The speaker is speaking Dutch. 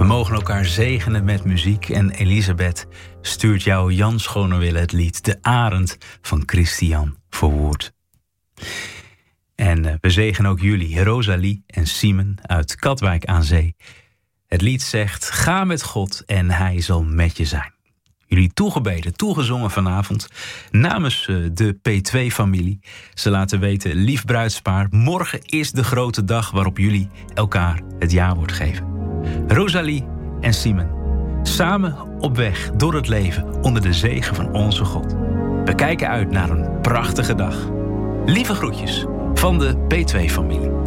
mogen elkaar zegenen met muziek en Elisabeth stuurt jou Jan Schonewille het lied De Arend van Christian Verwoerd. En we zegenen ook jullie, Rosalie en Simon uit Katwijk aan Zee. Het lied zegt: ga met God en hij zal met je zijn. Jullie toegebeden, toegezongen vanavond namens de P2-familie. Ze laten weten: lief bruidspaar, morgen is de grote dag waarop jullie elkaar het ja-woord geven. Rosalie en Simon, samen op weg door het leven onder de zegen van onze God. We kijken uit naar een prachtige dag. Lieve groetjes van de P2-familie.